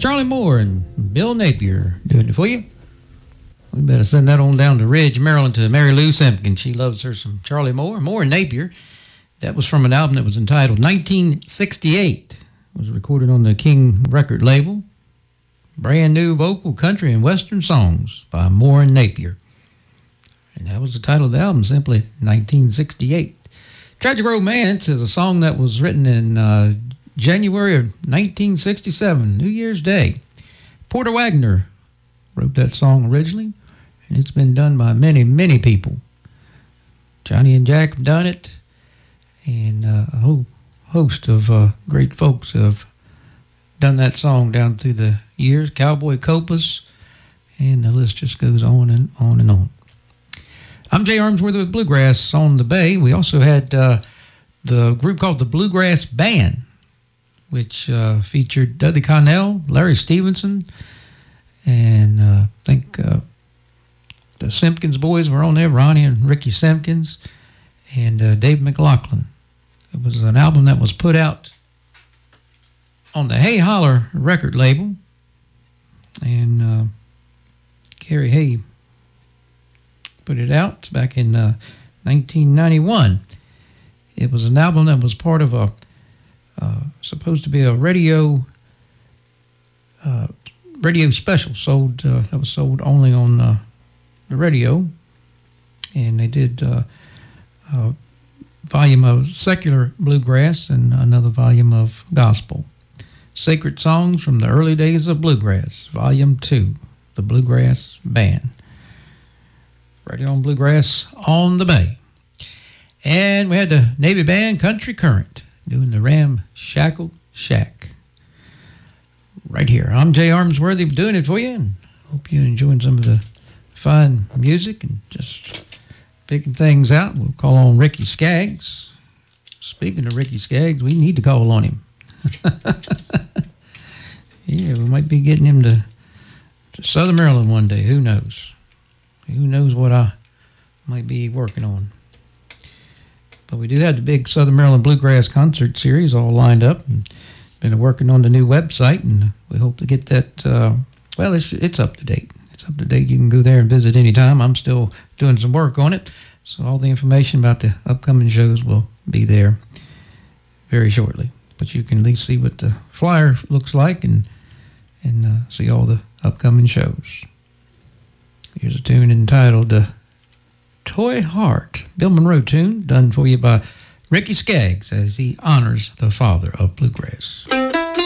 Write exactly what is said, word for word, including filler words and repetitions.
Charlie Moore and Bill Napier doing it for you. We better send that on down to Ridge, Maryland to Mary Lou Simpkins. She loves her some Charlie Moore. Moore and Napier. That was from an album that was entitled nineteen sixty-eight. It was recorded on the King record label. Brand new vocal country and western songs by Moore and Napier. And that was the title of the album, simply nineteen sixty-eight. Tragic Romance is a song that was written in uh, January of nineteen sixty-seven, New Year's Day. Porter Wagner wrote that song originally, and it's been done by many, many people. Johnny and Jack have done it, and uh, a whole host of uh, great folks have done that song down through the years. Cowboy Copas, and the list just goes on and on and on. I'm Jay Armsworthy with Bluegrass on the Bay. We also had uh, the group called the Bluegrass Band, which uh, featured Dudley Connell, Larry Stevenson, and uh, I think uh, the Simpkins boys were on there, Ronnie and Ricky Simpkins, and uh, Dave McLaughlin. It was an album that was put out on the Hay Holler record label, and uh, Kerry Hay put it out back in uh, nineteen ninety-one. It was an album that was part of a uh, supposed to be a radio uh, radio special sold uh, that was sold only on uh, the radio, and they did uh, a volume of secular bluegrass and another volume of gospel. Sacred Songs from the Early Days of Bluegrass, Volume two, the Bluegrass Band. Radio on Bluegrass on the Bay. And we had the Navy Band Country Current doing the Ramshackle Shack. Right here. I'm Jay Armsworthy doing it for you, and hope you're enjoying some of the fine music and just picking things out. We'll call on Ricky Skaggs. Speaking of Ricky Skaggs, we need to call on him. Yeah, we might be getting him to, to Southern Maryland one day. Who knows? Who knows what I might be working on. But we do have the big Southern Maryland Bluegrass Concert Series all lined up. And been working on the new website, and we hope to get that, uh, well, it's, it's up to date. It's up to date. You can go there and visit anytime. I'm still doing some work on it. So all the information about the upcoming shows will be there very shortly. But you can at least see what the flyer looks like and and uh, see all the upcoming shows. Here's a tune entitled uh, Toy Heart, Bill Monroe tune, done for you by Ricky Skaggs as he honors the father of bluegrass.